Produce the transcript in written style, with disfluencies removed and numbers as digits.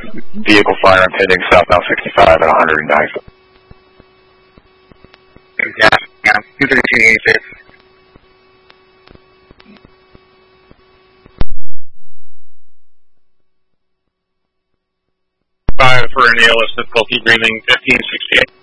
vehicle fire impending southbound 65 at 109. Yeah, 23286. For an ALS difficulty breathing 1568.